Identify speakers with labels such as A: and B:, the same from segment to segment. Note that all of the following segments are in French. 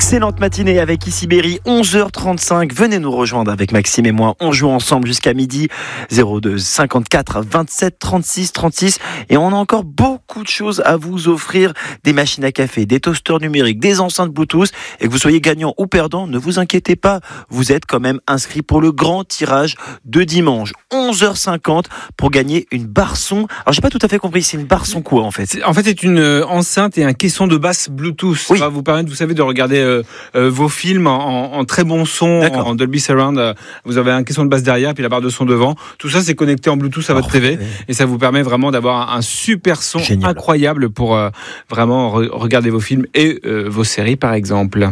A: Excellente matinée avec Ici Berry, 11h35. Venez nous rejoindre avec Maxime et moi. On joue ensemble jusqu'à midi. 02 54 27 36 36. Et on a encore beaucoup de choses à vous offrir. Des machines à café, des toasters numériques, des enceintes Bluetooth. Et que vous soyez gagnant ou perdant, ne vous inquiétez pas. Vous êtes quand même inscrit pour le grand tirage de dimanche. 11h50 pour gagner une Barson. Alors j'ai pas tout à fait compris, c'est une Barson quoi en fait?
B: En fait, c'est une enceinte et un caisson de basse Bluetooth.
A: Oui.
B: Ça va vous permettre, vous savez, de regarder vos films en très bon son, en Dolby Surround. Vous avez un caisson de basse derrière, puis la barre de son devant. Tout ça, c'est connecté en Bluetooth à votre TV. Et ça vous permet vraiment d'avoir un super son incroyable pour vraiment regarder vos films et vos séries, par exemple.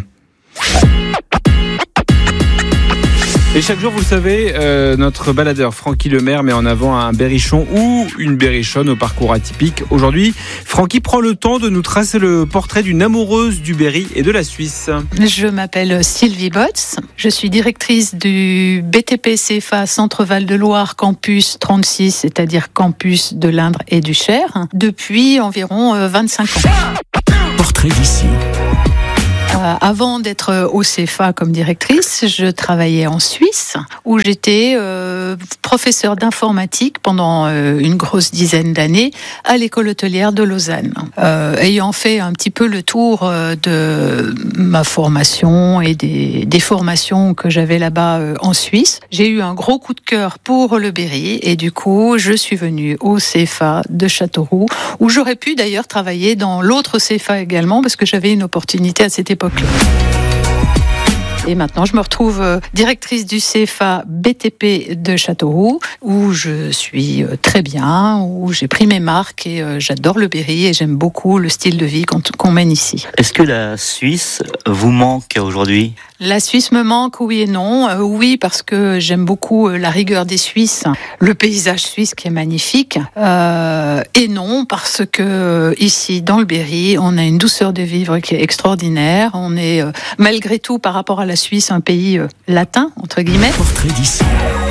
B: Et chaque jour, vous le savez, notre baladeur Francky Lemaire met en avant un berrichon ou une berrichonne au parcours atypique. Aujourd'hui, Francky prend le temps de nous tracer le portrait d'une amoureuse du Berry et de la Suisse.
C: Je m'appelle Sylvie Botz, je suis directrice du BTP CFA Centre Val-de-Loire Campus 36, c'est-à-dire campus de l'Indre et du Cher, depuis environ 25 ans.
D: Portrait d'ici.
C: Avant d'être au CFA comme directrice, je travaillais en Suisse où j'étais professeure d'informatique pendant une grosse dizaine d'années à l'école hôtelière de Lausanne. Ayant fait un petit peu le tour de ma formation et des formations que j'avais là-bas en Suisse, j'ai eu un gros coup de cœur pour le Berry et du coup, je suis venue au CFA de Châteauroux où j'aurais pu d'ailleurs travailler dans l'autre CFA également parce que j'avais une opportunité à cette époque. Et maintenant, je me retrouve directrice du CFA BTP de Châteauroux, où je suis très bien, où j'ai pris mes marques et j'adore le Berry et j'aime beaucoup le style de vie qu'on mène ici.
E: Est-ce que la Suisse vous manque aujourd'hui ?
C: La Suisse me manque, oui et non. Oui, parce que j'aime beaucoup la rigueur des Suisses, le paysage suisse qui est magnifique. Et non, parce que ici, dans le Berry, on a une douceur de vivre qui est extraordinaire. On est, malgré tout, par rapport à la Suisse, un pays latin, entre guillemets.
D: Portrait d'ici.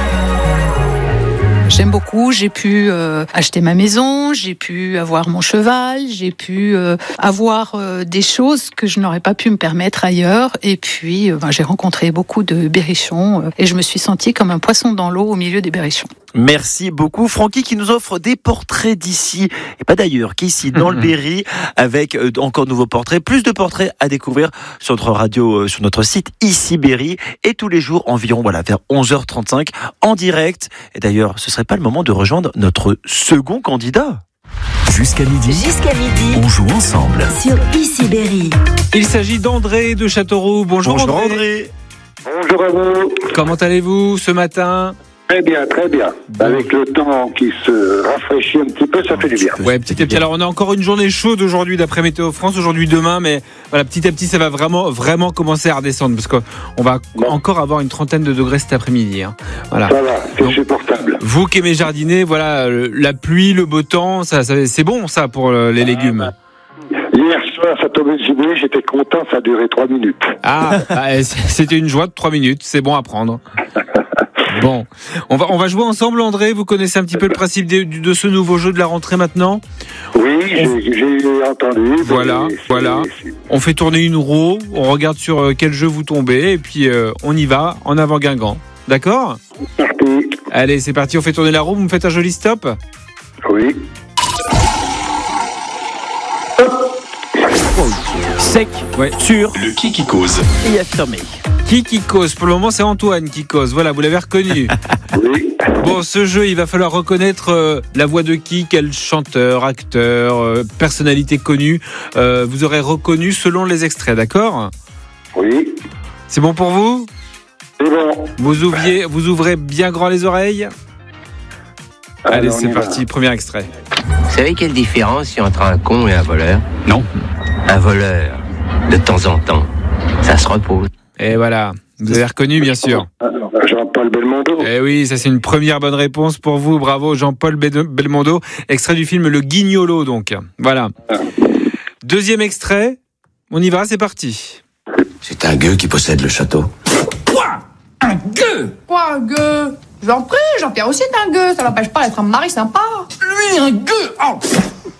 C: J'aime beaucoup, j'ai pu acheter ma maison, j'ai pu avoir mon cheval, j'ai pu avoir des choses que je n'aurais pas pu me permettre ailleurs. Et puis, j'ai rencontré beaucoup de berrichons et je me suis sentie comme un poisson dans l'eau au milieu des berrichons.
A: Merci beaucoup Francky qui nous offre des portraits d'ici et pas d'ailleurs qu'ici dans le Berry avec encore de nouveaux portraits, plus de portraits à découvrir sur notre radio, sur notre site Ici Berry et tous les jours environ vers 11h35 en direct. Et d'ailleurs, ce serait pas le moment de rejoindre notre second candidat.
D: Jusqu'à midi, on joue ensemble
F: sur Ici Berry.
B: Il s'agit d'André de Châteauroux. Bonjour André.
G: Bonjour à vous.
B: Comment allez-vous ce matin ?
G: Très bien, très bien. Bon. Avec le temps qui se rafraîchit un petit peu, ça fait du bien.
B: Ouais, petit à petit. Alors, on a encore une journée chaude aujourd'hui d'après Météo France, aujourd'hui, demain, mais voilà, petit à petit, ça va vraiment commencer à redescendre parce qu'on va encore avoir une trentaine de degrés cet après-midi. Hein. Voilà.
G: Ça va, c'est supportable.
B: Vous qui aimez jardiner, voilà, la pluie, le beau temps, ça c'est bon, ça, pour les légumes.
G: Hier soir, ça tombait du gibier, j'étais content, ça a duré 3 minutes.
B: C'était une joie de 3 minutes, c'est bon à prendre. Bon, on va jouer ensemble, André. Vous connaissez un petit peu le principe de ce nouveau jeu de la rentrée maintenant ?
G: Oui, j'ai entendu.
B: Voilà. On fait tourner une roue, on regarde sur quel jeu vous tombez, et puis on y va, en avant Guingamp. D'accord ?
G: Parti.
B: Allez, c'est parti, on fait tourner la roue, vous me faites un joli stop ?
G: Oui.
A: Sec, sûr,
D: le qui cause
A: et affirmé.
B: Qui cause ? Pour le moment, c'est Antoine qui cause. Voilà, vous l'avez reconnu.
G: Oui.
B: Bon, ce jeu, il va falloir reconnaître la voix de quel chanteur, acteur, personnalité connue. Vous aurez reconnu selon les extraits, d'accord ?
G: Oui.
B: C'est bon pour vous ?
G: C'est bon.
B: Vous ouvrez bien grand les oreilles ? Allez, c'est parti, premier extrait.
H: Vous savez quelle différence il y a entre un con et un voleur ?
D: Non.
H: Un voleur, de temps en temps, ça se repose.
B: Et voilà, vous avez reconnu bien sûr.
G: Jean-Paul Belmondo.
B: Eh oui, ça c'est une première bonne réponse pour vous, bravo Jean-Paul Belmondo, extrait du film Le Guignolo donc, voilà. Deuxième extrait, on y va, c'est parti.
I: C'est un gueux qui possède le château.
J: Quoi ? Un gueux ? Quoi un gueux ? J'en prie, Jean-Pierre aussi est un gueux, ça n'empêche pas d'être un mari sympa. Lui un gueux ? Oh.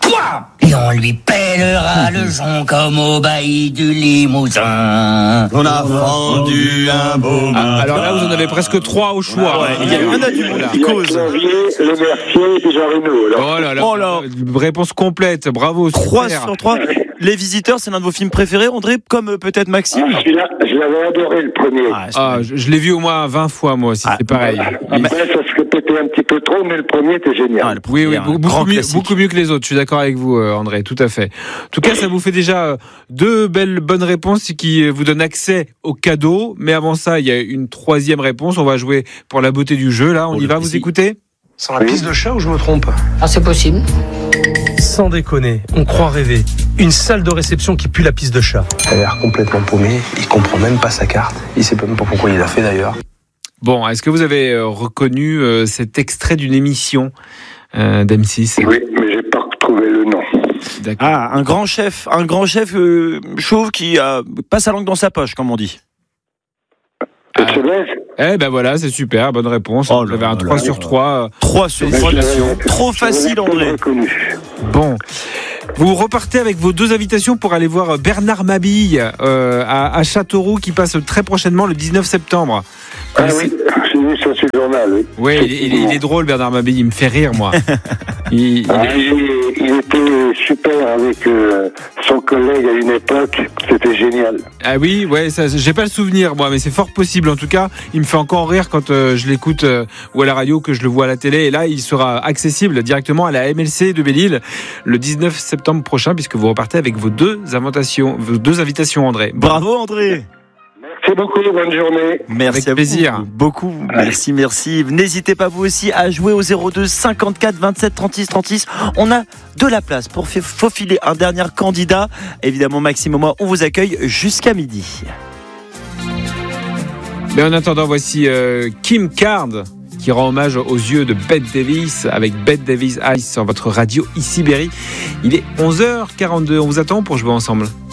F: Et on lui pèlera le jonc comme au bailli du Limousin.
K: On a vendu un beau matin.
B: Alors là, vous en avez presque 3 au choix.
A: Il y a un du monde qui cause.
G: Le Mercier et puis Jean Reno.
B: Oh là. Réponse complète. Bravo.
A: 3
B: super.
A: sur 3. Les Visiteurs, c'est l'un de vos films préférés, André, comme peut-être Maxime.
G: Celui-là, je l'avais adoré le premier.
B: Je l'ai vu au moins 20 fois, moi aussi. C'est pareil.
G: Ça se répétait un petit peu trop, mais le premier était génial.
B: Oui, beaucoup mieux que les autres. Je suis d'accord avec vous, André, tout à fait. En tout cas, ça vous fait déjà 2 bonnes réponses qui vous donnent accès au cadeau. Mais avant ça, il y a une 3e réponse. On va jouer pour la beauté du jeu. Là, on y va. Vous écoutez ?
L: Sans la piste de chat ou je me trompe ?
C: Ah, c'est possible.
L: Sans déconner, on croit rêver. Une salle de réception qui pue la pisse de chat. Il a l'air complètement paumé, il comprend même pas sa carte. Il sait même pas pourquoi il l'a fait d'ailleurs.
B: Bon, est-ce que vous avez reconnu cet extrait d'une émission d'M6 ?
G: Oui, mais j'ai pas retrouvé le nom.
B: D'accord.
A: Un grand chef chauve qui passe sa langue dans sa poche, comme on dit.
B: Ben voilà, c'est super, bonne réponse. Vous avez un 3 sur 3.
A: 3 sur 3, trop facile, André.
B: Bon, vous repartez avec vos 2 invitations pour aller voir Bernard Mabille à Châteauroux qui passe très prochainement le 19 septembre.
G: Oui, j'ai vu ça sur le journal, oui.
B: Oui, il est drôle, Bernard Mabille, il me fait rire, moi. Il
G: était super avec son collègue à une époque, c'était génial.
B: Ah oui, ouais, ça, j'ai pas le souvenir, moi, mais c'est fort possible. En tout cas, il me fait encore rire quand je l'écoute ou à la radio, que je le vois à la télé. Et là, il sera accessible directement à la MLC de Belle-Île le 19 septembre prochain, puisque vous repartez avec vos 2 invitations, André.
A: Bravo, André.
G: Merci beaucoup, bonne journée.
A: Merci
B: avec plaisir.
A: Beaucoup. Merci. N'hésitez pas vous aussi à jouer au 02 54 27 36 36. On a de la place pour faufiler un dernier candidat. Évidemment, Maxime et moi, on vous accueille jusqu'à midi.
B: Mais en attendant, voici Kim Card qui rend hommage aux yeux de Bette Davis avec Bette Davis Eyes sur votre radio ici Berry. Il est 11h42. On vous attend pour jouer ensemble.